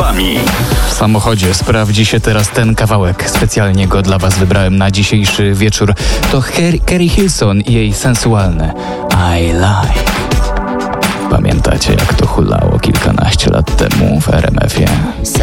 słowami. W samochodzie sprawdzi się teraz ten kawałek. Specjalnie go dla was wybrałem na dzisiejszy wieczór. To Keri Hilson i jej sensualne I Like. Pamiętacie, jak to hulało kilkanaście lat temu w RMF-ie? So